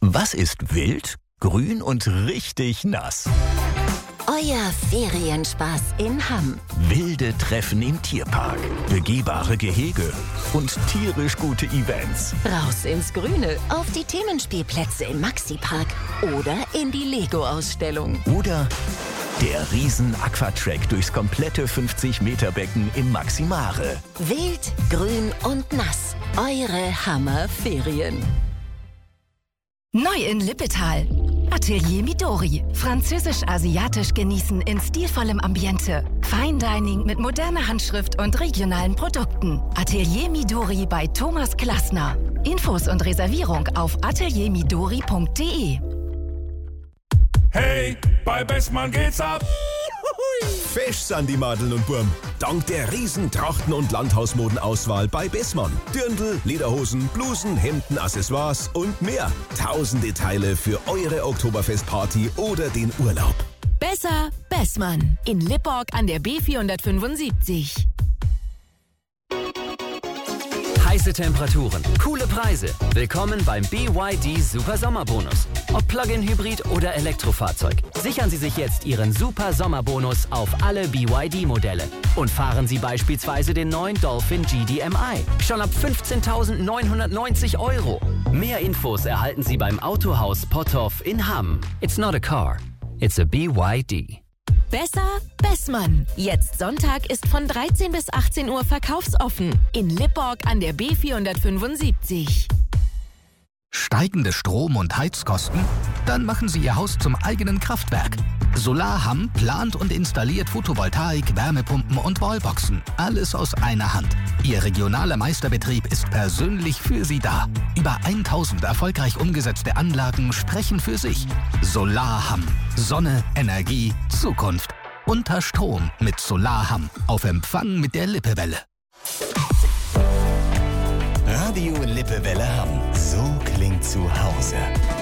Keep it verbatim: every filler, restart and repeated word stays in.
Was ist wild, grün und richtig nass? Euer Ferienspaß in Hamm. Wilde Treffen im Tierpark, begehbare Gehege und tierisch gute Events. Raus ins Grüne, auf die Themenspielplätze im Maxi-Park oder in die Lego-Ausstellung. Oder der Riesen-Aquatrack durchs komplette fünfzig-Meter-Becken im Maximare. Wild, grün und nass. Eure Hammer-Ferien. Neu in Lippetal. Atelier Midori. Französisch-asiatisch genießen in stilvollem Ambiente. Fine Dining mit moderner Handschrift und regionalen Produkten. Atelier Midori bei Thomas Klassner. Infos und Reservierung auf atelier midori punkt de. Hey, bei Bessmann geht's ab! Fesch sind die Madeln und Burm. Dank der riesen Trachten- und Landhausmodenauswahl bei Bessmann. Dirndl, Lederhosen, Blusen, Hemden, Accessoires und mehr. Tausende Teile für eure Oktoberfestparty oder den Urlaub. Besser Bessmann. In Lipporg an der B vierhundertfünfundsiebzig. Heiße Temperaturen, coole Preise. Willkommen beim B Y D Super Sommerbonus. Ob Plug-in-Hybrid oder Elektrofahrzeug. Sichern Sie sich jetzt Ihren Super Sommerbonus auf alle B Y D-Modelle. Und fahren Sie beispielsweise den neuen Dolphin G D M I. Schon ab fünfzehntausendneunhundertneunzig Euro. Mehr Infos erhalten Sie beim Autohaus Potthoff in Hamm. It's not a car, it's a B Y D. Besser Bessmann. Jetzt Sonntag ist von dreizehn bis achtzehn Uhr verkaufsoffen. In Lipporg an der B vierhundertfünfundsiebzig. Steigende Strom- und Heizkosten? Dann machen Sie Ihr Haus zum eigenen Kraftwerk. Solar Hamm plant und installiert Photovoltaik, Wärmepumpen und Wallboxen. Alles aus einer Hand. Ihr regionaler Meisterbetrieb ist persönlich für Sie da. Über tausend erfolgreich umgesetzte Anlagen sprechen für sich. Solar Hamm. Sonne, Energie, Zukunft. Unter Strom mit Solar Hamm. Auf Empfang mit der Lippewelle. Radio Lippewelle Hamm. So klingt zu Hause.